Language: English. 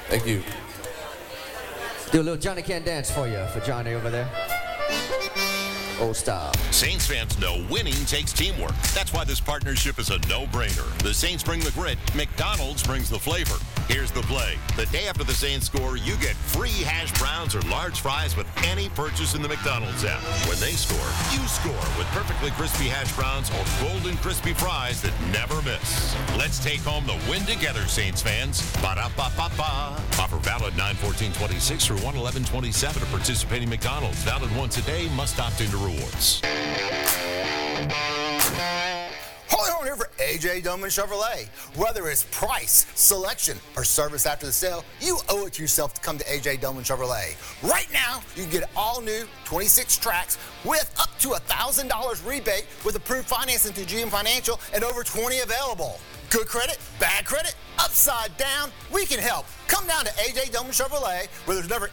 Thank you. Do a little Johnny Can Dance for you, for Johnny over there. Old style. Saints fans know winning takes teamwork. That's why this partnership is a no-brainer. The Saints bring the grit, McDonald's brings the flavor. Here's the play. The day after the Saints score, you get free hash browns or large fries with any purchase in the McDonald's app. When they score, you score with perfectly crispy hash browns or golden crispy fries that never miss. Let's take home the win together, Saints fans. Ba-da-ba-ba-ba. Offer valid 9/14/26 through 1/11/27 at participating McDonald's. Valid once a day. Must opt into rewards. Holy Horn here for A.J. Doman Chevrolet. Whether it's price, selection, or service after the sale, you owe it to yourself to come to A.J. Doman Chevrolet. Right now, you can get all new 26 tracks with up to $1,000 rebate with approved financing through GM Financial and over 20 available. Good credit, bad credit, upside down, we can help. Come down to A.J. Doman Chevrolet, where there's never